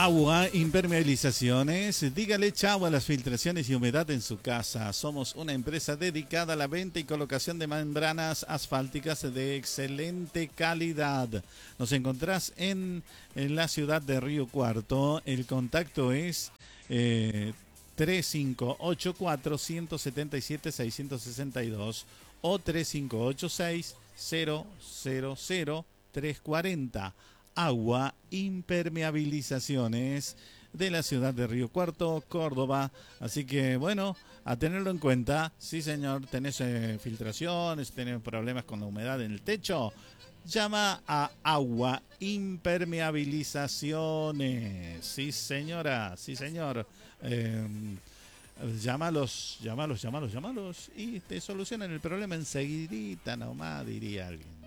Agua, impermeabilizaciones. Dígale chau a las filtraciones y humedad en su casa. Somos una empresa dedicada a la venta y colocación de membranas asfálticas de excelente calidad. Nos encontrás en la ciudad de Río Cuarto. El contacto es 3584-177-662 o 3586-000-340. Agua, impermeabilizaciones de la ciudad de Río Cuarto, Córdoba. Así que bueno, a tenerlo en cuenta. Sí, señor, tenés filtraciones, tenés problemas con la humedad en el techo. Llama a Agua Impermeabilizaciones. Sí, señora, sí, señor. Llámalos y te solucionan el problema enseguidita nomás, diría alguien.